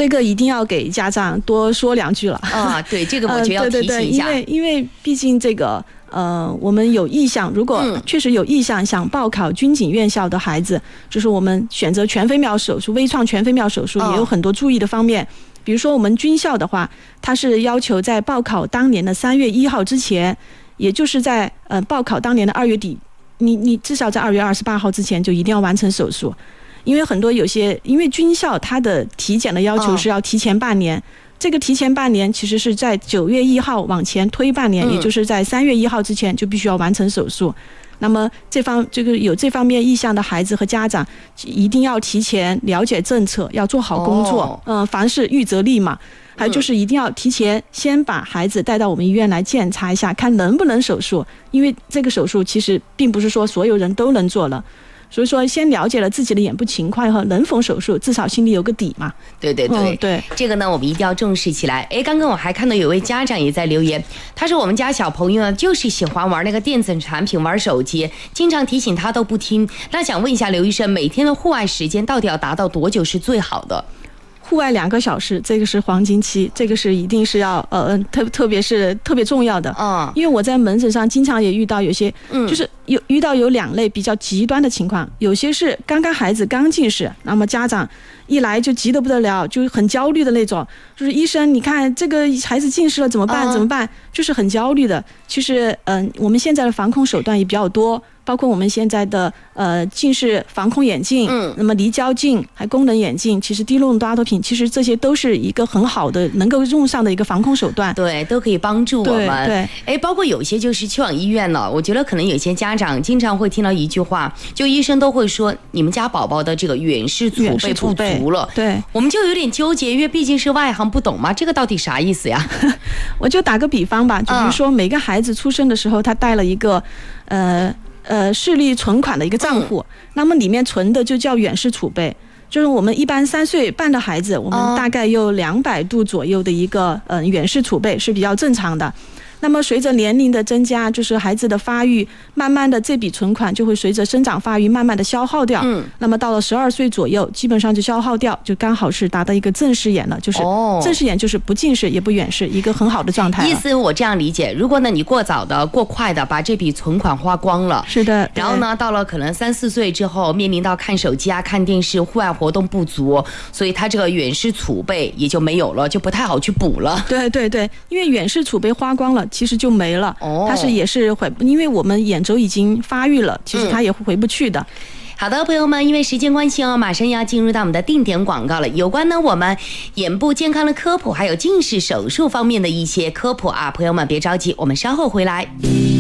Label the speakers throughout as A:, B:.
A: 这个一定要给家长多说2句了
B: 啊。对，这个我觉得要提醒一下，
A: 因为毕竟这个我们有意向，如果确实有意向想报考军警院校的孩子，就是我们选择全飞秒手术、微创全飞秒手术也有很多注意的方面。比如说我们军校的话，它是要求在报考当年的3月1号之前，也就是在报考当年的2月底，你至少在2月28号之前就一定要完成手术。因为很多因为军校它的体检的要求是要提前半年，这个提前半年其实是在9月1号往前推半年，也就是在3月1号之前就必须要完成手术。那么有这方面意向的孩子和家长，一定要提前了解政策，要做好工作。凡事预则立嘛。还有就是一定要提前先把孩子带到我们医院来检查一下，看能不能手术。因为这个手术其实并不是说所有人都能做了。所以说先了解了自己的眼部情况和能否手术，至少心里有个底嘛。
B: 对对对，对，这个呢我们一定要重视起来。刚刚我还看到有位家长也在留言，他说我们家小朋友呢就是喜欢玩那个电子产品，玩手机，经常提醒他都不听。那想问一下刘医生，每天的户外时间到底要达到多久是最好的？
A: 户外2个小时，这个是黄金期，这个是一定是要特别是特别重要的。因为我在门诊上经常也遇到有些，就是遇到有2类比较极端的情况，有些是孩子刚近视，那么家长一来就急得不得了，就很焦虑的那种，就是医生你看这个孩子近视了怎么办，就是很焦虑的。其实我们现在的防控手段也比较多，包括我们现在的近视防控眼镜，那么离焦镜还功能眼镜，其实低漏洞阿托品，其实这些都是一个很好的能够用上的一个防控手段。
B: 对，都可以帮助我们。对，包括有些就是去往医院了，我觉得可能有些家长经常会听到一句话，就医生都会说你们家宝宝的这个远视储备不足了。
A: 对，
B: 我们就有点纠结，因为毕竟是外行不懂嘛，这个到底啥意思呀？
A: 我就打个比方吧，就比如说每个孩子出生的时候，他带了一个视力存款的一个账户，那么里面存的就叫远视储备。就是我们一般3岁半的孩子，我们大概有200度左右的一个远视储备是比较正常的。那么随着年龄的增加，就是孩子的发育，慢慢的这笔存款就会随着生长发育慢慢的消耗掉。那么到了12岁左右，基本上就消耗掉，就刚好是达到一个正视眼了，就是正视眼就是不近视也不远视，一个很好的状态了。
B: 意思我这样理解，如果呢你过快的把这笔存款花光了，
A: 是的，
B: 然后呢到了可能3、4岁之后，面临到看手机啊、看电视、户外活动不足，所以他这个远视储备也就没有了，就不太好去补了。
A: 对对对，因为远视储备花光了，其实就没了。它也是因为我们眼轴已经发育了，其实它也会回不去的。
B: 好的，朋友们，因为时间关系马上要进入到我们的定点广告了。有关呢我们眼部健康的科普，还有近视手术方面的一些科普啊，朋友们别着急，我们稍后回来。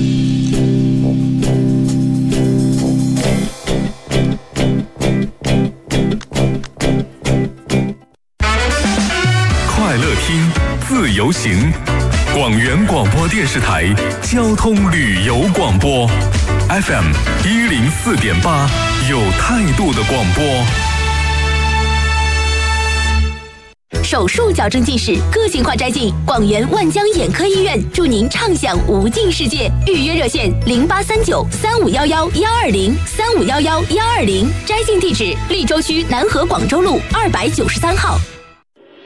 C: 快乐听，自由行。广元广播电视台交通旅游广播 FM 104.8，有态度的广播。
D: 手术矫正近视，个性化摘镜，广元万江眼科医院祝您畅享无尽世界。预约热线08393511-120，3511-120，摘镜地址：利州区南河广州路293号。